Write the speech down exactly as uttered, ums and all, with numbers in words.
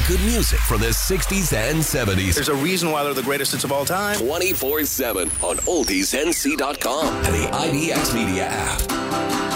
good music from the sixties and seventies. There's a reason why they're the greatest hits of all time. twenty-four seven on oldies n c dot com and the I D X Media app.